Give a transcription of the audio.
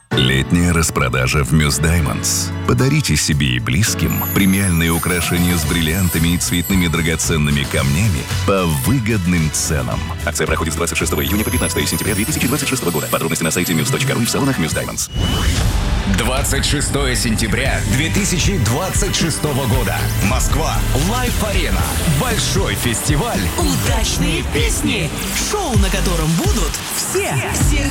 Летняя распродажа в Muse Diamonds. Подарите себе и близким премиальные украшения с бриллиантами и цветными драгоценными камнями по выгодным ценам. Акция проходит с 26 июня по 15 сентября 2026 года. Подробности на сайте muse.ru и в салонах Muse Diamonds. 26 сентября 2026 года. Москва. Лайф-арена. Большой фестиваль. Удачные песни. Шоу, на котором будут все.